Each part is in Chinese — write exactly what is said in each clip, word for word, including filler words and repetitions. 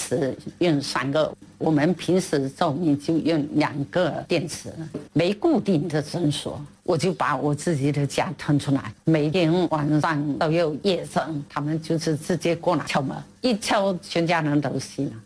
时用三个，我们平时照明就用两个电池，没固定的诊所，我就把我自己的家腾出来，每天晚上都有夜诊，他们就是直接过来敲门，一敲全家人都醒了。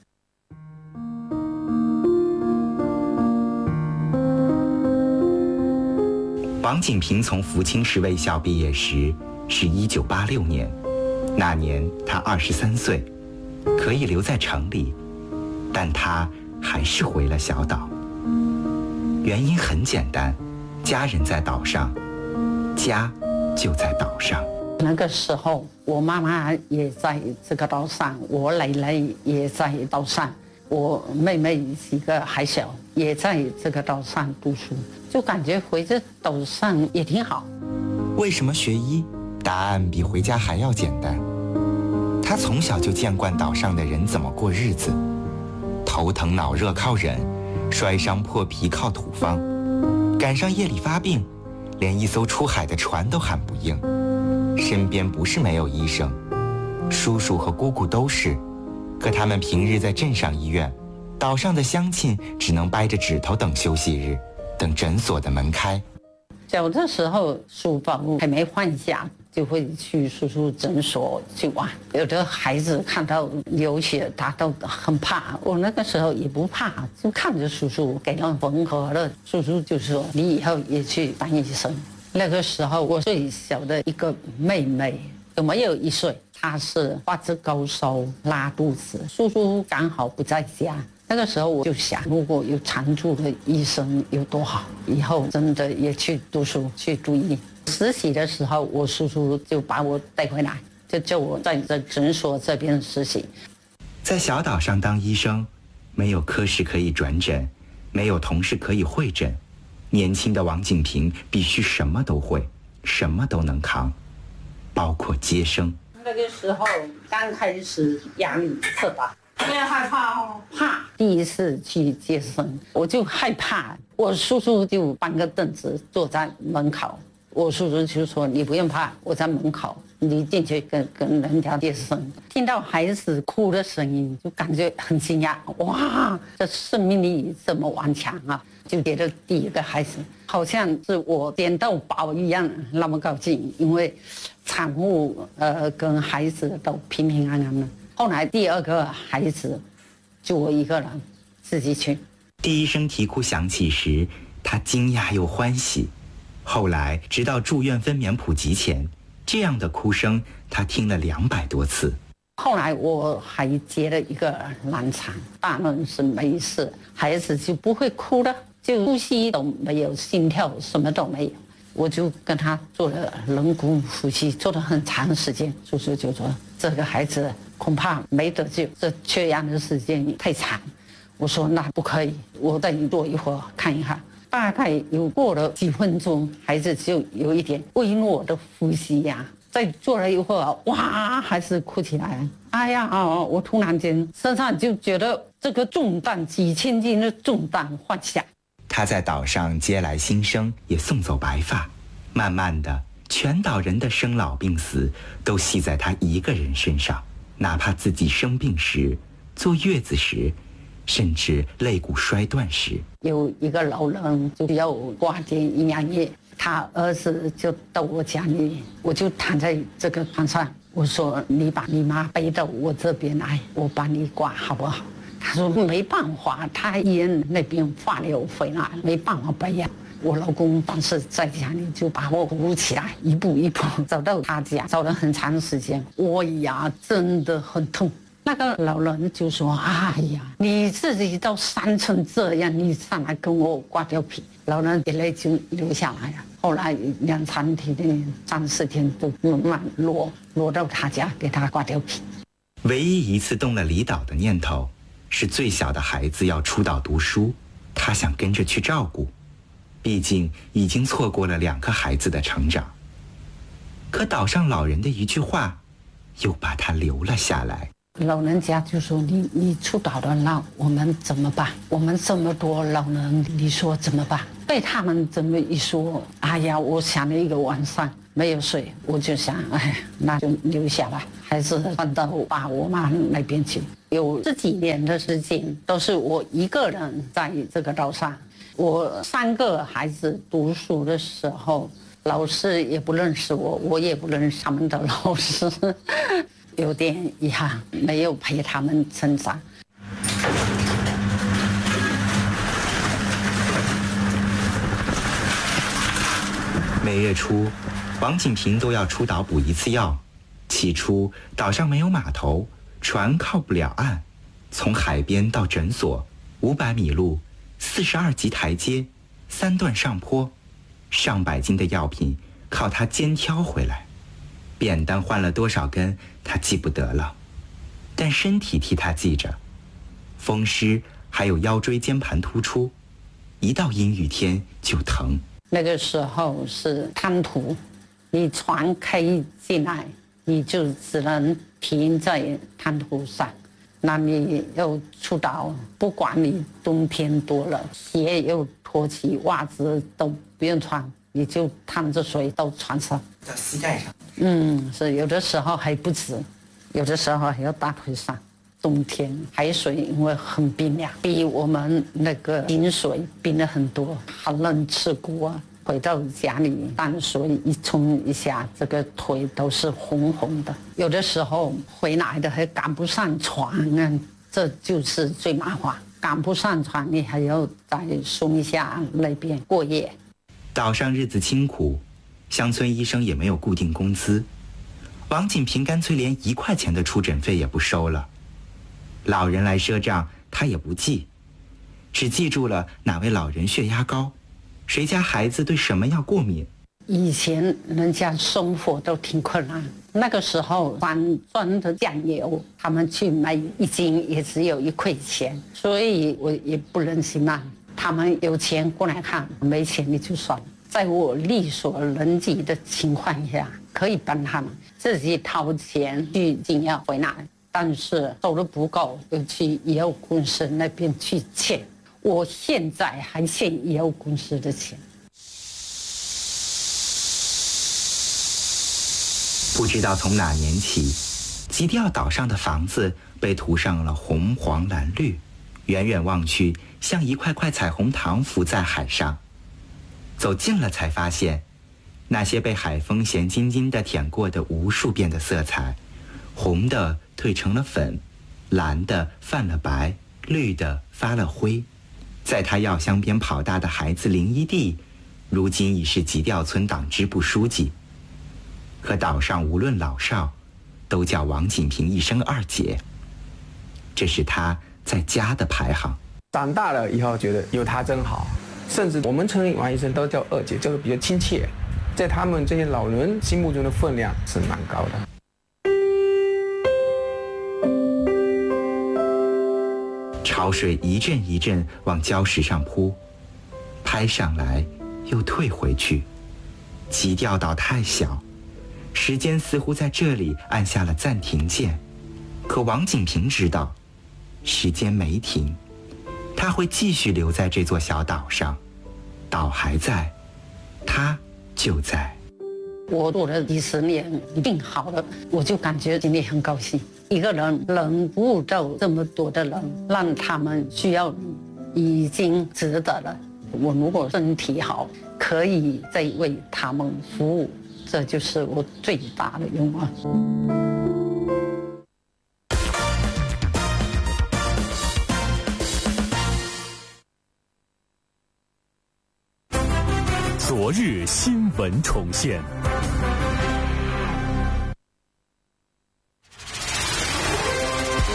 王锦萍从福清市卫校毕业时是一九八六年，那年她二十三岁，可以留在城里，但她还是回了小岛。原因很简单，家人在岛上，家就在岛上。 那个时候，我妈妈也在这个岛上，我奶奶也在岛上，我妹妹几个还小，也在这个岛上读书，就感觉回这岛上也挺好。 为什么学医？答案比回家还要简单。他从小就见惯岛上的人怎么过日子，头疼脑热靠忍，摔伤破皮靠土方，赶上夜里发病，连一艘出海的船都喊不应。身边不是没有医生，叔叔和姑姑都是，可他们平日在镇上医院，岛上的乡亲只能掰着指头等休息日，等诊所的门开。 小的时候书包还没换下，就会去叔叔诊所去玩。有的孩子看到流血，他都很怕。我那个时候也不怕，就看着叔叔给人缝合了。叔叔就说：“你以后也去当医生。”那个时候我最小的一个妹妹都没有一岁，她是发着高烧拉肚子，叔叔刚好不在家。那个时候我就想，如果有常驻的医生有多好，以后真的也去读书去读医。实习的时候，我叔叔就把我带回来，就叫我在这诊所这边实习。 在小岛上当医生，没有科室可以转诊，没有同事可以会诊，年轻的王锦萍必须什么都会，什么都能扛，包括接生。 那个时候刚开始压力特大。有点害怕哦，怕。第一次去接生，我就害怕。我叔叔就搬个凳子坐在门口，我叔叔就说：“你不用怕，我在门口，你进去跟跟人家接生。”听到孩子哭的声音，就感觉很惊讶，哇，这生命力这么顽强啊！就觉得第一个孩子好像是我捡到宝一样，那么高兴，因为产妇呃跟孩子都平平安安的。后来第二个孩子就我一个人自己去。 第一声啼哭响起时，他惊讶又欢喜。后来直到住院分娩普及前，这样的哭声他听了两百多次。 后来我还接了一个难产，大人是没事，孩子就不会哭了，就呼吸都没有，心跳什么都没有。我就跟他做了人工呼吸，做了很长时间。叔叔就说：“这个孩子恐怕没得救，这缺氧的时间太长。”我说：“那不可以，我再坐一会儿看一下。”大概有过了几分钟，孩子就有一点微弱的呼吸呀、啊。再坐了一会儿，哇，还是哭起来了。哎呀，我突然间身上就觉得这个重担，几千斤的重担放下。 他在岛上接来新生，也送走白发，慢慢的，全岛人的生老病死都系在他一个人身上，哪怕自己生病时、坐月子时，甚至肋骨摔断时。 有一个老人就要挂点营养液，他儿子就到我家里，我就躺在这个床上，我说：“你把你妈背到我这边来，我帮你挂好不好？”他说：“没办法，他医院那边发流回来，没办法背呀。”我老公当时在家里就把我扶起来，一步一步走到他家，走了很长时间，我呀真的很痛。那个老人就说：“哎呀，你自己都伤成这样，你上来跟我刮掉皮。”老人眼泪就流下来了。后来两三天、三四天都慢慢落落到他家给他刮掉皮。 唯一一次动了离岛的念头，是最小的孩子要出岛读书，他想跟着去照顾，毕竟已经错过了两个孩子的成长。可岛上老人的一句话，又把他留了下来。 老人家就说：“你你出岛了，那我们怎么办？我们这么多老人，你说怎么办？”被他们这么一说，哎呀，我想了一个晚上没有睡，我就想，哎，那就留下来，还是搬到我爸我妈那边去。 有这几年的时间都是我一个人在这个岛上。我三个孩子读书的时候，老师也不认识我，我也不认识他们的老师，有点遗憾，没有陪他们成长。 每月初，王锦平都要出岛补一次药。起初，岛上没有码头，船靠不了岸。从海边到诊所，五百米路，四十二级台阶，三段上坡，上百斤的药品靠他肩挑回来。便当换了多少根，他记不得了，但身体替他记着。风湿还有腰椎间盘突出，一到阴雨天就疼。 那个时候是滩涂，你船开进来，你就只能停在滩涂上。那你又出岛，不管你冬天多了，鞋又脱起，袜子都不用穿，你就趟着水到船上， 到膝盖上。 嗯，是有的时候还不止，有的时候还要大腿上。冬天海水因为很冰凉，比我们那个井水冰了很多，很能吃苦啊。回到家里，淡水一冲一下，这个腿都是红红的。有的时候回来的还赶不上船啊，这就是最麻烦。赶不上船，你还要在松下那边过夜。 岛上日子清苦，乡村医生也没有固定工资，王锦平干脆连一块钱的出诊费也不收了。老人来赊账，他也不记，只记住了哪位老人血压高，谁家孩子对什么药过敏。 以前人家生活都挺困难，那个时候三砖的酱油，他们去买一斤也只有一块钱，所以我也不忍心啊。他们有钱过来看，没钱你就算了。在我力所能及的情况下，可以帮他们自己掏钱去进药回来。但是收入不够，又去医药公司那边去欠。我现在还欠医药公司的钱。 不知道从哪年起，基调岛上的房子被涂上了红、黄、蓝、绿，远远望去，像一块块彩虹糖浮在海上。走近了才发现，那些被海风咸津津地舔过的无数遍的色彩，红的褪成了粉，蓝的泛了白，绿的发了灰。在他药箱边跑大的孩子林一地，如今已是吉调村党支部书记。可岛上无论老少，都叫王锦平一声二姐，这是他在家的排行。 长大了以后觉得有他真好，甚至我们称王医生都叫二姐，就是比较亲切，在他们这些老人心目中的分量是蛮高的。 潮水一阵一阵往礁石上扑，拍上来又退回去。基调岛太小，时间似乎在这里按下了暂停键。可王锦平知道，时间没停，他会继续留在这座小岛上。岛还在，他就在。 我做了几十年，一定好了，我就感觉今天很高兴。一个人能服务到这么多的人，让他们需要你，已经值得了。我如果身体好，可以再为他们服务，这就是我最大的愿望。 昨日新闻重现。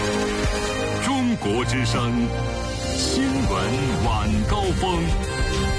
中国之声新闻晚高峰。